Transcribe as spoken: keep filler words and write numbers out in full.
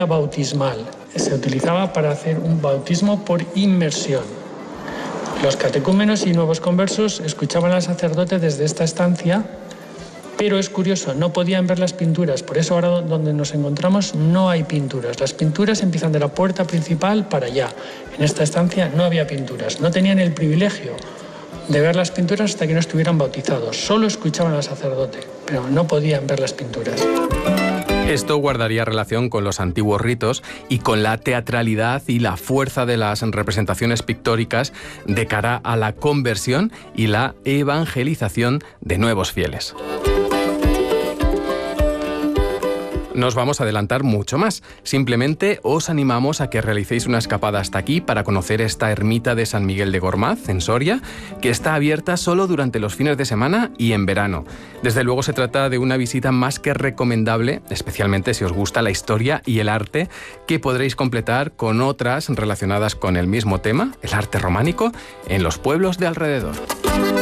bautismal. Se utilizaba para hacer un bautismo por inmersión. Los catecúmenos y nuevos conversos escuchaban al sacerdote desde esta estancia, pero es curioso, no podían ver las pinturas. Por eso ahora donde nos encontramos no hay pinturas. Las pinturas empiezan de la puerta principal para allá. En esta estancia no había pinturas. No tenían el privilegio de ver las pinturas hasta que no estuvieran bautizados. Solo escuchaban al sacerdote, pero no podían ver las pinturas. Esto guardaría relación con los antiguos ritos y con la teatralidad y la fuerza de las representaciones pictóricas de cara a la conversión y la evangelización de nuevos fieles. No os vamos a adelantar mucho más. Simplemente os animamos a que realicéis una escapada hasta aquí para conocer esta ermita de San Miguel de Gormaz, en Soria, que está abierta solo durante los fines de semana y en verano. Desde luego se trata de una visita más que recomendable, especialmente si os gusta la historia y el arte, que podréis completar con otras relacionadas con el mismo tema, el arte románico, en los pueblos de alrededor.